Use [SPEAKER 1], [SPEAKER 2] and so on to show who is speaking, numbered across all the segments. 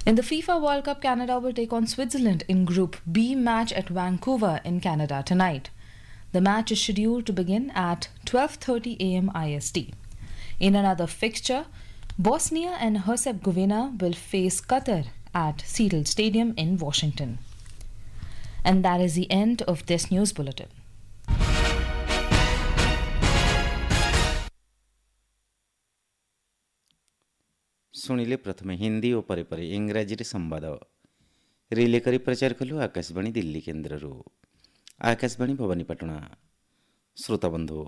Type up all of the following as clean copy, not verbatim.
[SPEAKER 1] In the FIFA World Cup, Canada will take on Switzerland in Group B match at Vancouver in Canada tonight. The match is scheduled to begin at 12:30 a.m. IST. In another fixture, Bosnia and Herzegovina will face Qatar at Seattle Stadium in Washington. And that is the end of this news bulletin.
[SPEAKER 2] शुणिले प्रथमे हिंदी और परे परे इंग्राजी संवाद relay करी प्रचार कलु आकाशवाणी दिल्ली केन्द्र आकाशवाणी भवानीपाटना। श्रोताबंधु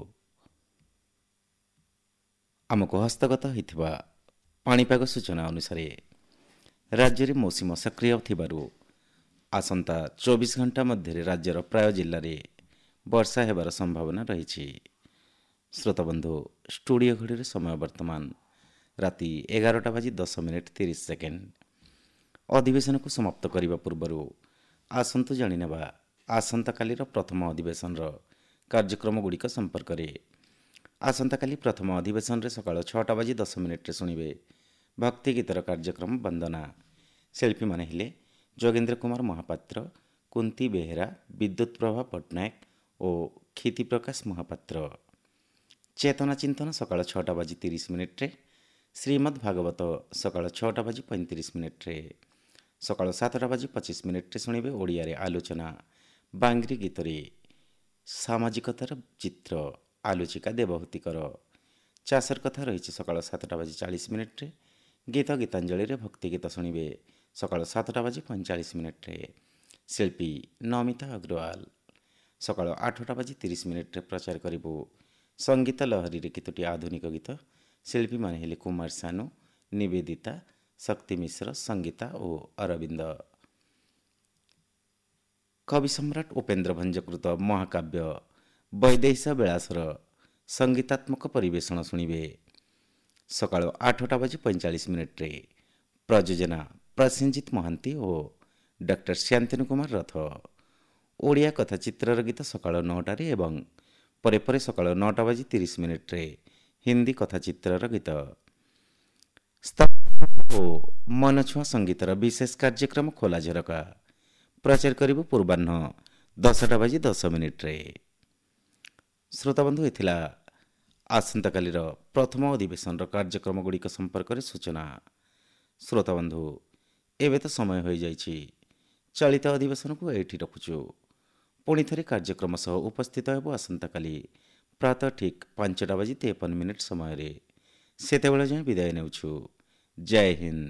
[SPEAKER 2] आमको हस्तगत होता पाणीपाग सूचना अनुसार राज्य में मौसम सक्रिय थिबारु आसंता 24 घंटा मध्य राज्यर प्राय जिले में वर्षा हेबार संभावना रही। श्रोताबंधु स्टूडियो घड़ी समय वर्तमान राति 11:10:30। अधिवेशन को समाप्त करने पूर्व आसंतु जाणिनेबा आसंता कालीर प्रथम अधिवेशन कार्यक्रम गुड़िक संपर्क में। आसंता काली प्रथम अधिवेशन सकाळ 6:10 शुणिबे भक्ति गीतर कार्यक्रम वंदना। शिल्पी माने हेले जोगेन्द्र कुमार महापात्र, कुंती बेहेरा, विद्युत प्रभा पट्टनायक और क्षिति प्रकाश महापात्र। चेतना चिंतन सकाळ 6:30 श्रीमद् भागवत सकाळ 6:35 सकाळ 7:25 शुणिबे ओडिया रे आलोचना बांग्री गीतरे सामाजिकतार चित्र आलोचिका देवहूतिकर। चाषर कथा रही सकाळ 7:40 गीत गीतांजलि रे भक्ति गीत शुणिबे सकाळ 7:45 शिल्पी नमिता अग्रवाल। सकाळ 8:30 प्रचार करिबो संगीत लहरी रे कितोटी आधुनिक गीत। शिल्पी माने हेले कुमार सानू, निवेदिता, शक्ति मिश्र, संगीता और अरविंद। कवि सम्राट उपेन्द्र भंजकृत महाकाव्य वैदेश विलासर संगीतात्मक परिवेषण शुणिबे सकाळ 8:45 प्रयोजना प्रसेनजित महांती और डॉक्टर शांतनु कुमार रथ। ओडिया कथाचित्र गीत सकाळ 9 एवं परे परे सकाळ 9:30 हिंदी कथाचित्र गीत। मनछुआ संगीतर विशेष कार्यक्रम खोला झरका प्रचार करिबो पूर्वाह्न 10:10। श्रोताबंधु एथिला आसंता कालीर प्रथम अधिवेशन कार्यक्रम गुड़िक संपर्क में सूचना। श्रोताबंधु एवं तो समय हो जाइछि, चलित अधिवेशन को एठी रखुछु। पुणी थे कार्यक्रम सह उपस्थित हेबो आसंता काली प्रातः ठीक 5:53 समय रे। सेतेबेले जाए विदाय नेउछु। जय हिंद।